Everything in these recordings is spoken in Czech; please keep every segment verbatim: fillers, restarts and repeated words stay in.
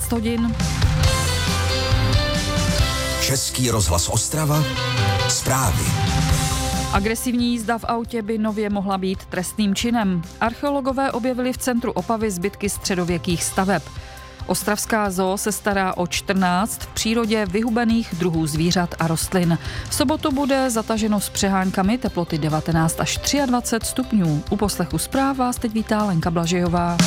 patnáct hodin. Český rozhlas Ostrava, zprávy. Agresivní jízda v autě by nově mohla být trestným činem. Archeologové objevili v centru Opavy zbytky středověkých staveb. Ostravská zoo se stará o čtrnáct v přírodě vyhubených druhů zvířat a rostlin. V sobotu bude zataženo s přeháňkami, teploty devatenáct až dvacet tři stupňů. U poslechu zpráv vás teď vítá Lenka Blažejová.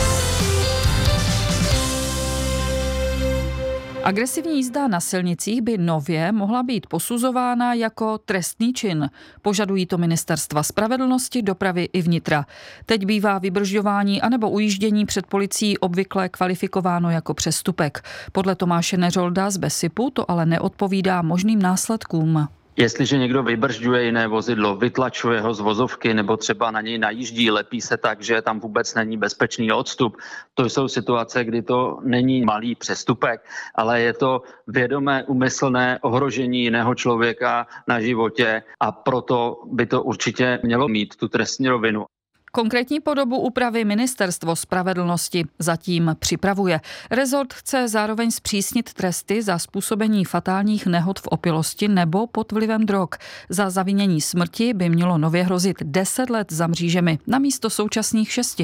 Agresivní jízda na silnicích by nově mohla být posuzována jako trestný čin. Požadují to ministerstva spravedlnosti, dopravy i vnitra. Teď bývá vybržďování anebo ujíždění před policií obvykle kvalifikováno jako přestupek. Podle Tomáše Neřolda z Besipu to ale neodpovídá možným následkům. Jestliže někdo vybržďuje jiné vozidlo, vytlačuje ho z vozovky nebo třeba na něj najíždí, lepí se tak, že tam vůbec není bezpečný odstup, to jsou situace, kdy to není malý přestupek, ale je to vědomé, úmyslné ohrožení jiného člověka na životě a proto by to určitě mělo mít tu trestní rovinu. Konkrétní podobu úpravy Ministerstvo spravedlnosti zatím připravuje. Rezort chce zároveň zpřísnit tresty za způsobení fatálních nehod v opilosti nebo pod vlivem drog. Za zavinění smrti by mělo nově hrozit deset let za mřížemi namísto současných šesti.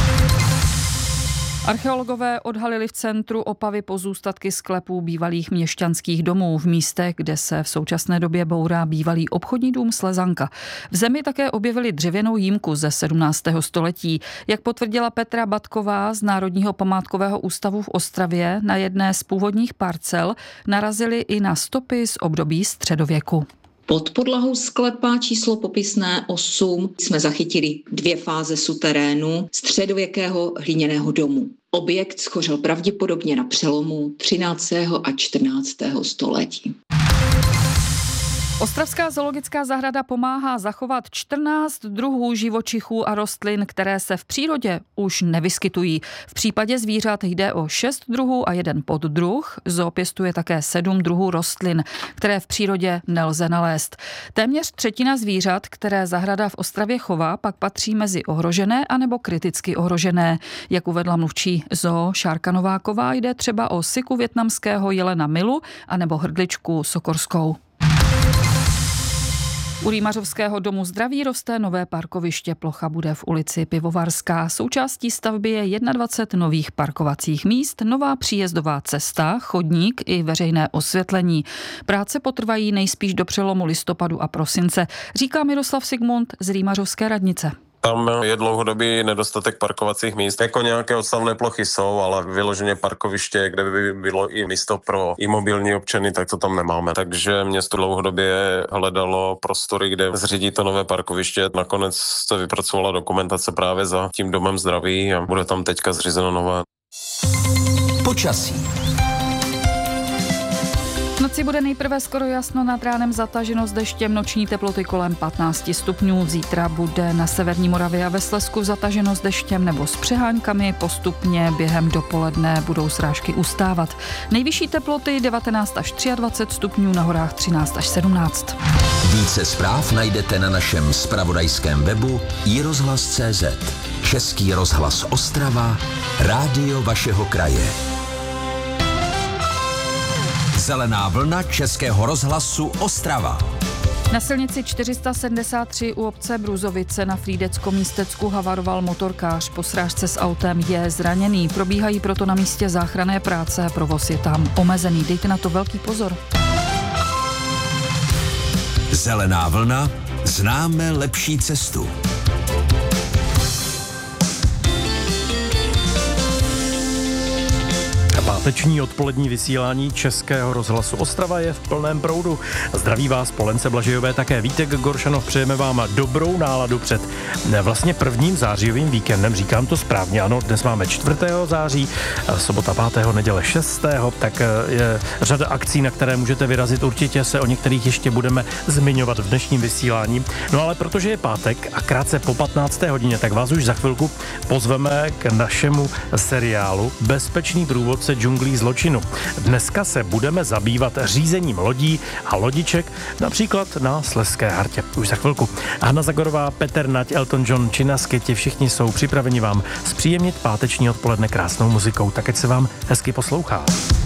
Archeologové odhalili v centru Opavy pozůstatky sklepů bývalých měšťanských domů v místech, kde se v současné době bourá bývalý obchodní dům Slezanka. V zemi také objevili dřevěnou jímku ze sedmnáctého století. Jak potvrdila Petra Batková z Národního památkového ústavu v Ostravě, na jedné z původních parcel narazili i na stopy z období středověku. Pod podlahou sklepa číslo popisné osm jsme zachytili dvě fáze suterénu středověkého hliněného domu. Objekt schořel pravděpodobně na přelomu třináctého a čtrnáctého století. Ostravská zoologická zahrada pomáhá zachovat čtrnáct druhů živočichů a rostlin, které se v přírodě už nevyskytují. V případě zvířat jde o šest druhů a jeden poddruh. Zoo pěstuje také sedm druhů rostlin, které v přírodě nelze nalézt. Téměř třetina zvířat, které zahrada v Ostravě chová, pak patří mezi ohrožené anebo kriticky ohrožené. Jak uvedla mluvčí zoo Šárka Nováková, jde třeba o siku vietnamského jelena milu anebo hrdličku sokorskou. U Rýmařovského domu zdraví roste nové parkoviště. Plocha bude v ulici Pivovarská. Součástí stavby je dvacet jedna nových parkovacích míst, nová příjezdová cesta, chodník i veřejné osvětlení. Práce potrvají nejspíš do přelomu listopadu a prosince, říká Miroslav Sigmund z Rýmařovské radnice. Tam je dlouhodobý nedostatek parkovacích míst. Jako nějaké odstavné plochy jsou, ale vyloženě parkoviště, kde by bylo i místo pro imobilní občany, tak to tam nemáme. Takže město dlouhodobě hledalo prostory, kde zřídí to nové parkoviště. Nakonec se vypracovala dokumentace právě za tím domem zdraví a bude tam teďka zřízeno nové. Počasí. V noci bude nejprve skoro jasno, nad ránem zataženo s deštěm, noční teploty kolem patnáct stupňů. Zítra bude na severní Moravě a ve Slezsku zataženo s deštěm nebo s přeháňkami. Postupně během dopoledne budou srážky ustávat. Nejvyšší teploty devatenáct až dvacet tři stupňů, na horách třináct až sedmnáct. Více zpráv najdete na našem zpravodajském webu i rozhlas tečka cé zet. Český rozhlas Ostrava, rádio vašeho kraje. Zelená vlna Českého rozhlasu Ostrava. Na silnici čtyři sta sedmdesát tři u obce Bruzovice na Frýdecko-Místecku havaroval motorkář. Po srážce s autem je zraněný. Probíhají proto na místě záchranné práce a provoz je tam omezený. Dejte na to velký pozor. Zelená vlna, známe lepší cestu. Páteční odpolední vysílání Českého rozhlasu Ostrava je v plném proudu. Zdraví vás po Lence Blažejové také Vítek Goršanov. Přejeme vám dobrou náladu před vlastně prvním zářijovým víkendem. Říkám to správně, ano, dnes máme čtvrtého září, sobota pátého, neděle šestého Tak je řada akcí, na které můžete vyrazit. Určitě se o některých ještě budeme zmiňovat v dnešním vysílání. No ale protože je pátek a krátce po patnácté hodině, tak vás už za chvilku pozveme k našemu seriálu Bezpečný průvodce džunglí džunglí zločinu. Dneska se budeme zabývat řízením lodí a lodiček, například na Slezské Hartě. Už za chvilku. Hana Zagorová, Petr Nať, Elton John, Činasky, ti všichni jsou připraveni vám zpříjemnit páteční odpoledne krásnou muzikou, tak ať se vám hezky poslouchá.